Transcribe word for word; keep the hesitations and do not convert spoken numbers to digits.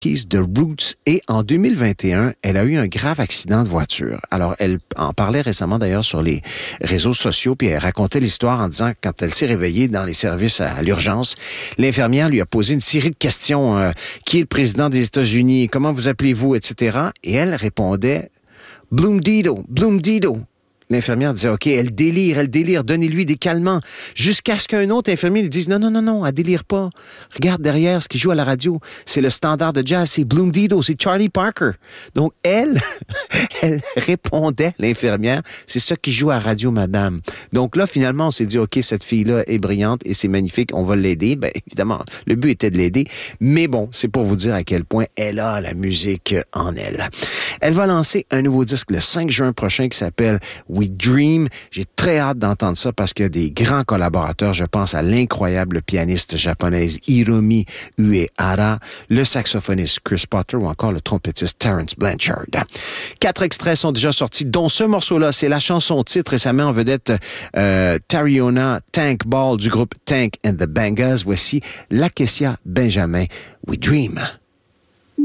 de Roots et en deux mille vingt et un, elle a eu un grave accident de voiture. Alors, elle en parlait récemment d'ailleurs sur les réseaux sociaux, puis elle racontait l'histoire en disant que quand elle s'est réveillée dans les services à, à l'urgence, l'infirmière lui a posé une série de questions. Euh, qui est le président des États-Unis? Comment vous appelez-vous? et cetera. Et elle répondait « Bloom Dido, Bloom Dido ». L'infirmière disait, OK, elle délire, elle délire, donnez-lui des calmants. Jusqu'à ce qu'un autre infirmier lui dise, non, non, non, non, elle délire pas. Regarde derrière ce qui joue à la radio. C'est le standard de jazz, c'est Bloom Dido, c'est Charlie Parker. Donc, elle, elle répondait, l'infirmière, c'est ça qui joue à la radio, madame. Donc là, finalement, on s'est dit, OK, cette fille-là est brillante et c'est magnifique, on va l'aider. Bien, évidemment, le but était de l'aider. Mais bon, c'est pour vous dire à quel point elle a la musique en elle. Elle va lancer un nouveau disque le cinq juin prochain qui s'appelle We Dream. J'ai très hâte d'entendre ça parce qu'il y a des grands collaborateurs. Je pense à l'incroyable pianiste japonaise Hiromi Uehara, le saxophoniste Chris Potter ou encore le trompettiste Terence Blanchard. Quatre extraits sont déjà sortis, dont ce morceau-là. C'est la chanson titre et ça met en vedette euh, Tariona Tank Ball du groupe Tank and the Bangas. Voici Lakecia Benjamin, We Dream.